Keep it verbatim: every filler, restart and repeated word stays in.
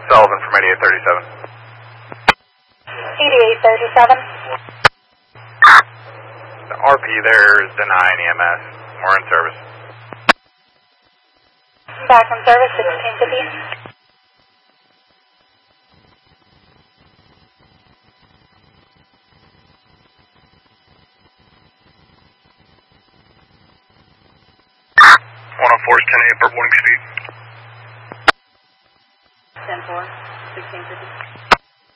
Sullivan from eighty-eight thirty-seven. eighty-eight thirty-seven. The R P there is denying E M S. We're in service. Back in service, sixteen fifty. one oh four is ten eight for warning speed. ten four, sixteen fifty.